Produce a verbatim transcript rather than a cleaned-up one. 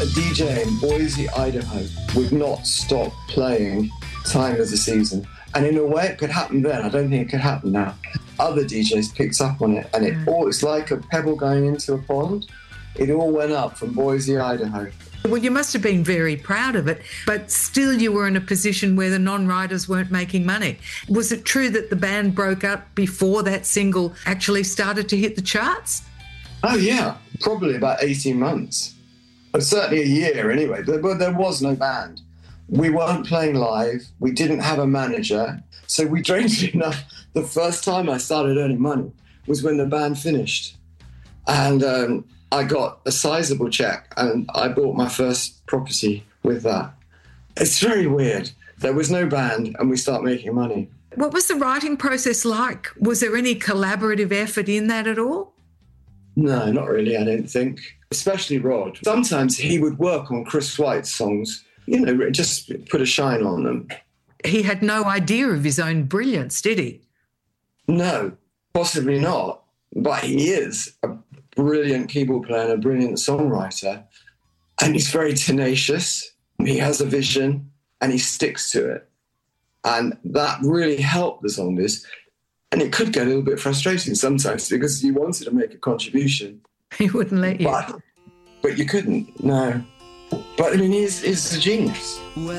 a D J in Boise, Idaho would not stop playing Time of the Season. And in a way it could happen then. I don't think it could happen now. Other D Js picked up on it, and it all, it's like a pebble going into a pond. It all went up from Boise, Idaho. Well, you must have been very proud of it, but still you were in a position where the non-writers weren't making money. Was it true that the band broke up before that single actually started to hit the charts? Oh, yeah, probably about eighteen months. Or certainly a year anyway, but there was no band. We weren't playing live. We didn't have a manager. So we, strangely enough, the first time I started earning money was when the band finished. And um, I got a sizable check and I bought my first property with that. It's very weird. There was no band and we start making money. What was the writing process like? Was there any collaborative effort in that at all? No, not really, I don't think. Especially Rod. Sometimes he would work on Chris White's songs, you know, just put a shine on them. He had no idea of his own brilliance, did he? No, possibly not. But he is a brilliant keyboard player and a brilliant songwriter. And he's very tenacious. He has a vision and he sticks to it. And that really helped the Zombies. And it could get a little bit frustrating sometimes because you wanted to make a contribution. He wouldn't let you. But, but you couldn't, no. But, I mean, he's, he's a genius.